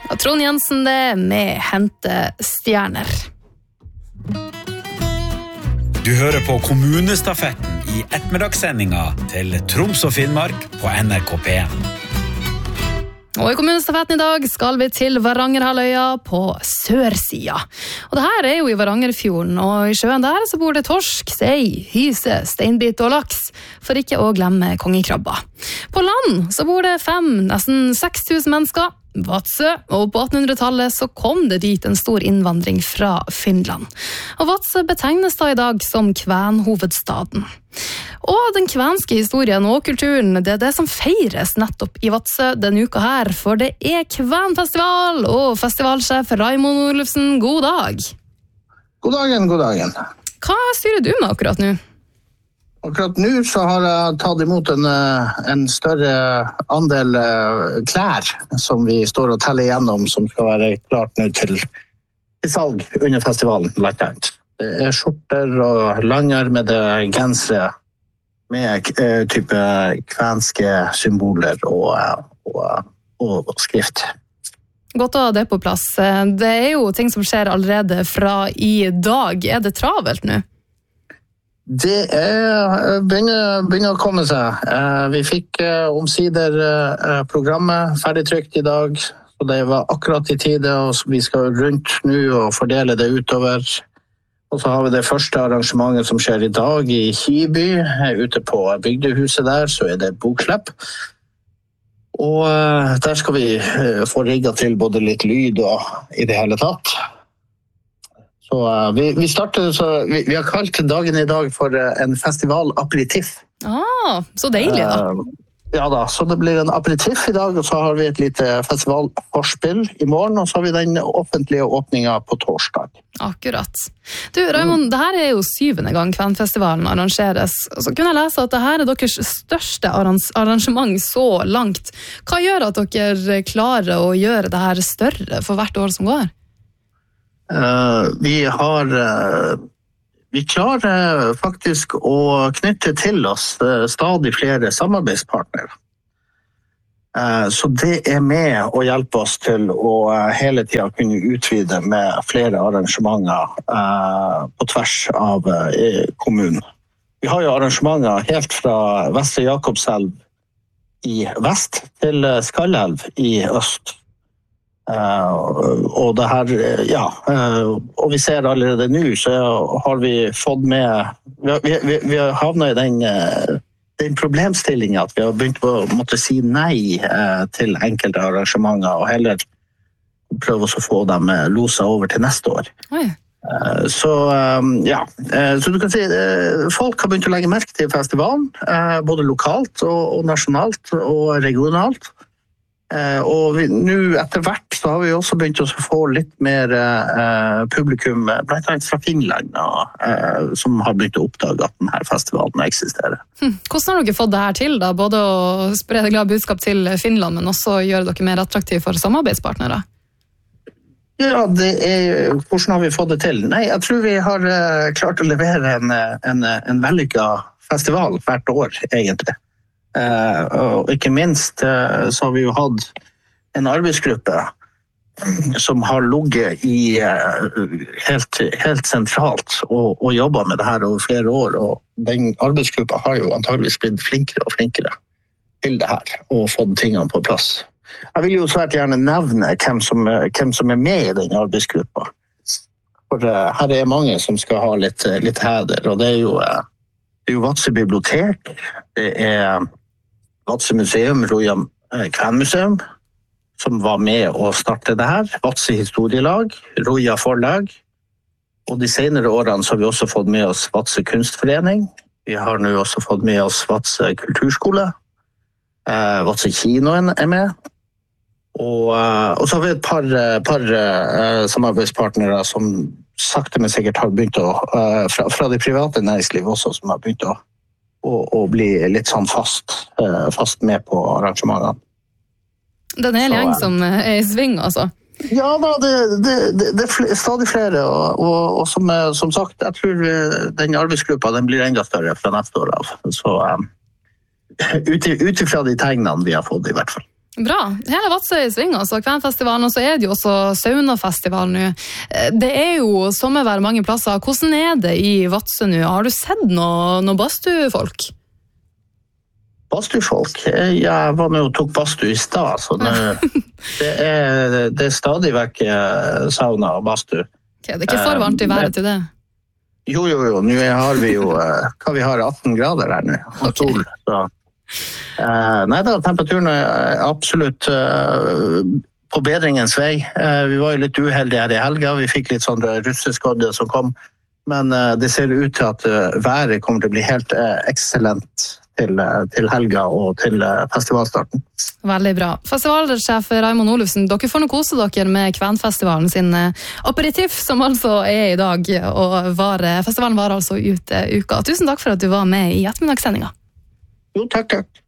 Og Trond Jensen det med Hentestjerner. Du hører på kommunestafetten i ettermiddagssendinga til Troms og Finnmark på NRK P1. Og i kommunestafetten i dag skal vi til Varangerhalvøya på sørsida. Og det her jo i Varangerfjorden, og i sjøen der så bor det torsk, sei, hyse, steinbit og laks, for ikke å glemme kongekrabba. På land så bor det nesten 6000 mennesker, Vadsø, og på 1800-tallet så kom det dit en stor innvandring fra Finland. Og Vadsø betegnes da i dag som kvenhovedstaden. Og den kvenske historien og kulturen, det det som feires nettopp i Vadsø denne uka her, for det kvenfestival, og festivalsjef Raimond Olufsen, god dag. God dagen. Hva styrer du med akkurat nå? Akkurat nå så har jeg tatt imot en større andel klær som vi står og teller igjennom, som skal være klart nå til salg under festivalen, blant annet. Det skjorter og langarmede gensere med type kvenske symboler og skrift. Godt å ha det på plass. Det jo ting som skjer allerede fra i dag. Det travelt nå? Det begynner å komme seg. Vi fikk omsider programmet ferdigtrykt i dag, så det var akkurat i tide, og vi skal rundt nå og fordele det utover. Og så har vi det første arrangementet som skjer i dag i Kiby, ute på bygdehuset der, så det bokslepp. Og der skal vi få rigget til både litt lyd og i det hele tatt. Så vi starter, så vi har kalt dagen i dag for en festival-aperitif. Så deilig da. Ja da, så det blir en aperitif i dag, og så har vi et lite festivalforspill i morgen, og så har vi den offentlige åpningen på torsdag. Akkurat. Du, Raimond, det her jo 7. gang Kvenfestivalen arrangeres, og så kunne jeg lese at det her deres største arrangement så langt. Hva gjør at dere klarer å gjøre det her større for hvert år som går? Vi klarer faktisk å knytte til oss stadig flere samarbeidspartnere. Så det med å hjelpe oss til å hele tiden kunne utvide med flere arrangementer på tvers av kommunen. Vi har jo arrangementer helt fra Vestre Jakobselv i vest til Skallelv i øst. Og det her, og vi ser allerede nå, så har vi fått med, vi har havnet i den problemstillingen at vi har begynt å måtte si nei til enkelte arrangementer, og heller prøve å få dem loset over til neste år. Så du kan si, folk har begynt å legge merke til festivalen, både lokalt og nasjonalt og regionalt. Og nå etter hvert så har vi også begynt å få litt mer publikum, blant annet fra Finland, som har begynt å oppdage at denne festivalen eksisterer. Hvordan har dere fått det her til da? Både å spre det glade budskap til Finland, men også gjøre dere mer attraktive for samarbeidspartnere? Ja, hvordan har vi fått det til? Nei, jeg tror vi har klart å levere en vellykket festival hvert år, egentlig. Og ikke minst så har vi jo hatt en arbeidsgruppe som har ligget i helt sentralt og jobbet med det her over flere år, og den arbeidsgruppa har jo antageligvis blitt flinkere og flinkere til det her og fått tingene på plass. Jeg vil jo svært gjerne nevne hvem som med i den arbeidsgruppa, for her mange som skal ha litt heder, og det jo Vadsø bibliotek, det Vadsø museum, Roja Kvenmuseum, som var med å starte det her, Vadsø historielag, Roja forlag, og de senere årene så har vi også fått med oss Vadsø kunstforening, vi har nå også fått med oss Vadsø kulturskole, Vadsø kinoen med, og så har vi et par samarbeidspartnere som sakte men sikkert har begynt fra det private næringslivet også, som har begynt å bli litt sånn fast med på arrangementene. Det en hel gjeng som i sving, altså? Ja, det stadig flere, og som sagt, jeg tror den arbeidsgruppa den blir enda større fra neste år av. Så utifra de tegnene vi har fått i hvert fall. Bra. Hele Vadsø i sving, altså. Kvenfestivalen, og så det jo også saunafestival nå. Det jo sommervær mange plasser. Hvordan det i Vadsø nå? Har du sett noe badstuefolk? Badstuefolk? Jeg var med og tok badstue i stad, så det stadig vekk sauna og badstue. Okay, det ikke for varmt i været til det? Jo. Nå har vi jo, hva vi har, 18 grader her nå, og sol, så... Nei da, temperaturen absolutt på bedringens vei. Vi var jo litt uheldige her i helga, vi fikk litt sånn russeskodde som kom, men det ser ut til at været kommer til å bli helt eksellent til helga og til festivalstarten. Veldig bra. Festivalsjef Raimond Olufsen, dere får nå kose dere med Kvenfestivalen sin aperitif, som altså i dag, og festivalen varer altså ut uka. Tusen takk for at du var med i ettermiddagssendinga. Jo, takk.